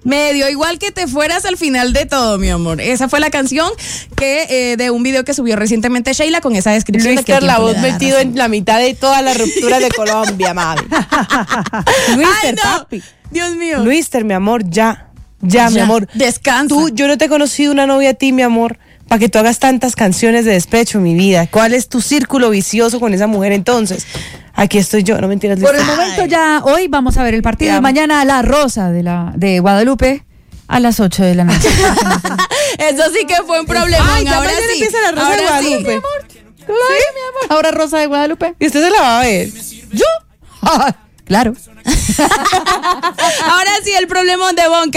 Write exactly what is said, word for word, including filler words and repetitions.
Me dio igual que te fueras al final de todo, mi amor. Esa fue la canción que eh, de un video que subió recientemente Sheila con esa descripción. Luis, de que la voz metido en la mitad de todas las rupturas de Colombia, mami. Luister, no. papi. Dios mío. Luister, mi amor, ya. Ya, ya, mi amor. Descansa. Tú, yo no te he conocido una novia a ti, mi amor, para que tú hagas tantas canciones de despecho, mi vida. ¿Cuál es tu círculo vicioso con esa mujer entonces? Aquí estoy yo, no mentiras. Por el momento ya, hoy vamos a ver el partido Ya. y mañana La Rosa de la de Guadalupe a las ocho de la noche. Eso sí que fue un problema. Ay, ya ahora mañana sí. empieza La Rosa ahora de sí. Guadalupe. Claro, mi amor. Ahora Rosa de Guadalupe. ¿Y usted se la va a ver? ¿Yo? Claro. Ahora sí, el problema de Bonca.